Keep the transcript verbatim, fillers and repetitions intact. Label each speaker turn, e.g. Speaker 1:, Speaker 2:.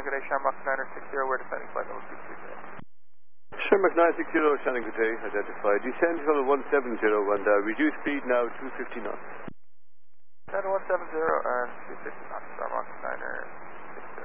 Speaker 1: good day, Shamrock nine six zero, we're descending flight level two three zero.
Speaker 2: Shamrock nine six zero, Shannon, good day, identified. Descend level one seven zero and uh, reduce speed now two fifty knots.
Speaker 1: Descend one seven zero and two fifty knots, Shamrock nine